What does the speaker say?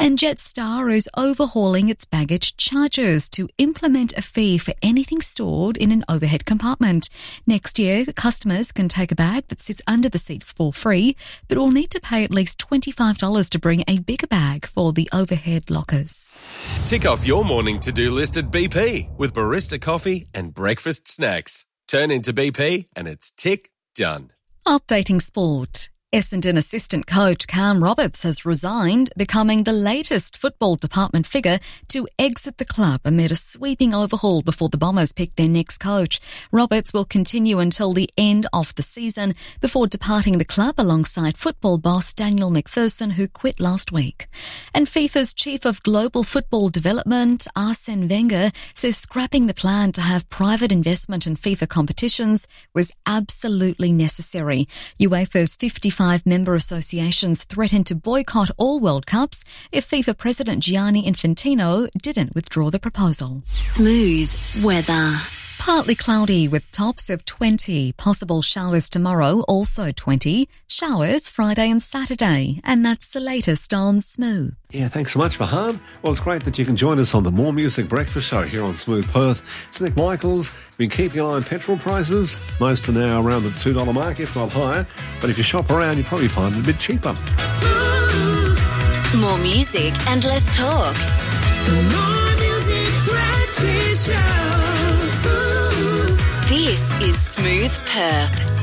And Jetstar is overhauling its baggage charges to implement a fee for anything stored in an overhead compartment. Next year, customers can take a bag that sits under the seat for free, but will need to pay at least $25 to bring a bigger bag for the overhead lockers. Tick off your morning to-do list at BP with barista coffee and breakfast snacks. Turn into BP and it's tick done. Updating sport. Essendon assistant coach Cam Roberts has resigned, becoming the latest football department figure to exit the club amid a sweeping overhaul before the Bombers pick their next coach. Roberts will continue until the end of the season before departing the club alongside football boss Daniel McPherson, who quit last week. And FIFA's chief of global football development, Arsene Wenger, says scrapping the plan to have private investment in FIFA competitions was absolutely necessary. UEFA's 55 member associations threatened to boycott all World Cups if FIFA President Gianni Infantino didn't withdraw the proposal. Smooth weather. Partly cloudy with tops of 20. Possible showers tomorrow, also 20. Showers Friday and Saturday. And that's the latest on Smooth. Yeah, thanks so much, Mahan. Well, it's great that you can join us on the More Music Breakfast Show here on Smooth Perth. It's Nick Michaels. Been keeping an eye on petrol prices. Most are now around the $2 mark, if not higher. But if you shop around, you probably find it a bit cheaper. More music and less talk. The More Music Breakfast Show. This is Smooth Perth.